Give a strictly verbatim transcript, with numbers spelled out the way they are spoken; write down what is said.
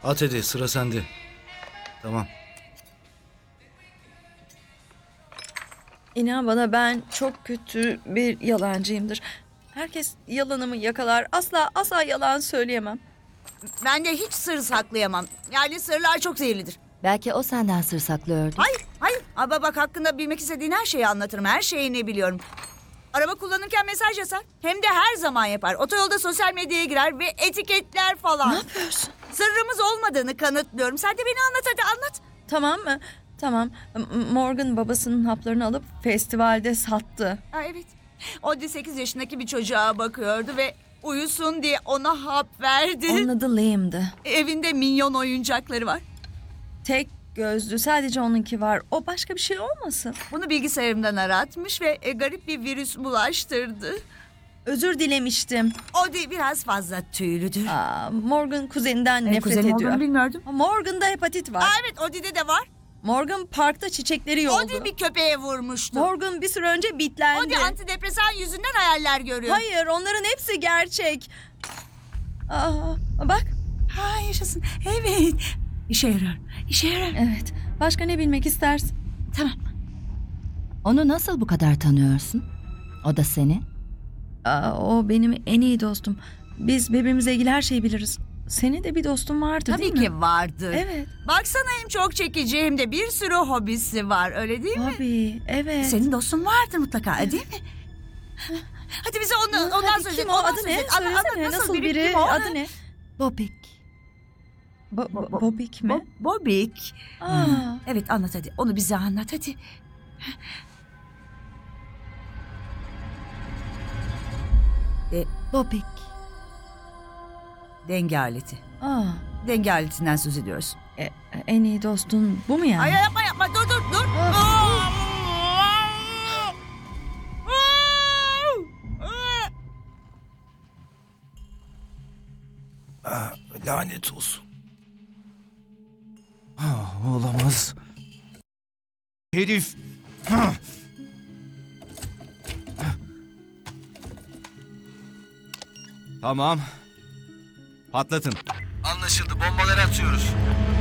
At hadi, sıra sende. Tamam. İnan bana, ben çok kötü bir yalancıyımdır. Herkes yalanımı yakalar. Asla asla yalan söyleyemem. Ben de hiç sır saklayamam. Yani sırlar çok zehirlidir. Belki o senden sır saklıyordu. Hayır, hayır. Ama bak, hakkında bilmek istediğin her şeyi anlatırım. Her şeyini biliyorum. Araba kullanırken mesaj yazar. Hem de her zaman yapar. Otoyolda sosyal medyaya girer ve etiketler falan. Ne yapıyorsun? Sırrımız olmadığını kanıtlıyorum. Sen de beni anlat, hadi anlat. Tamam mı? Tamam. M- Morgan babasının haplarını alıp festivalde sattı. Ha, evet. Oddi sekiz yaşındaki bir çocuğa bakıyordu ve uyusun diye ona hap verdi. Onun adı Liam'dı. Evinde minyon oyuncakları var. Tek gözlü, sadece onunki var. O başka bir şey olmasın? Bunu bilgisayarımdan aratmış ve e, garip bir virüs bulaştırdı. Özür dilemiştim. Oddi biraz fazla tüylüdür. Aa, Morgan kuzeninden E, nefret kuzenim ediyor. olduğunu bilmiyordum. Morgan'da hepatit var. Aa, evet, Oddi'de de var. Morgan parkta çiçekleri yoldu. Oddi bir köpeğe vurmuştu. Morgan bir süre önce bitlendi. Oddi antidepresan yüzünden hayaller görüyor. Hayır, onların hepsi gerçek. Aa, bak. Ha, yaşasın. Evet. İşe yarar. İşe yarar. Evet. Başka ne bilmek istersin? Tamam. Onu nasıl bu kadar tanıyorsun? O da seni. Aa, o benim en iyi dostum. Biz birbirimize ilgili her şeyi biliriz. Senin de bir dostun vardı, Tabii değil mi? ki vardı. Evet. Baksana, hem çok çekici hem de bir sürü hobisi var, öyle değil mi? Tabii, evet. Senin dostun vardır mutlaka, değil mi? Hadi bize onu, Hadi, ondan söz kim et. o? ondan Adı söz ne? et. Anla- Söylesene. anlat, Nasıl biri? Kim o? Adı ne? Bobik. Bo- Bo- bo- bo- Bobik mi? Bo- Bobik. Aa, Evet, anlat hadi. Onu bize anlat hadi. De, Bobik. denge aleti. aa. Denge aletinden söz ediyoruz. E, en iyi dostun bu mu yani? Ay yapma yapma, dur dur dur. Ah, lanet olsun. Ah, olamaz. Herif. Ah. Tamam. Patlatın. Anlaşıldı. Bombaları atıyoruz.